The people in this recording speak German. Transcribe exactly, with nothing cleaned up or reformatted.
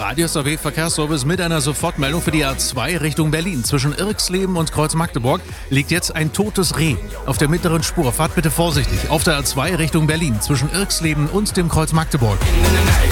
Radio S R W Verkehrsservice mit einer Sofortmeldung für die A zwei Richtung Berlin. Zwischen Irxleben und Kreuz-Magdeburg liegt jetzt ein totes Reh auf der mittleren Spur. Fahrt bitte vorsichtig auf der A zwei Richtung Berlin zwischen Irxleben und dem Kreuz Magdeburg.